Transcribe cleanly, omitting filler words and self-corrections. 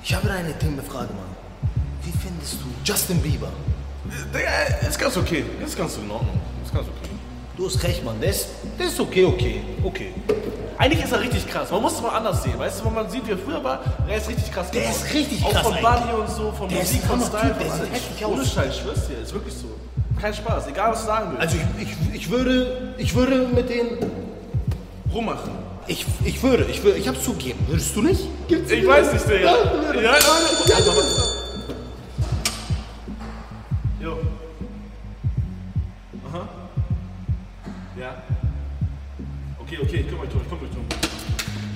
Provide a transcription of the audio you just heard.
Ich habe eine Frage, Mann. Wie findest du Justin Bieber? Digga, ist ganz okay. Ist ganz in Ordnung. Ist ganz okay. Du hast recht, Mann. Der ist okay. Eigentlich ist er richtig krass. Man muss es mal anders sehen. Weißt du, wenn man sieht, wie er früher war, er ist richtig krass geworden. Der ist richtig auch krass. Auch von Body und so, von der Musik, von Style. Der sieht heftig aus. Ohne Scheiß, ich schwör's dir. Ist wirklich so. Kein Spaß. Egal, was du sagen willst. Also ich würde mit denen rummachen. Ich hab's zugegeben. Würdest du nicht? Ich weiß nicht, Digga. Ja,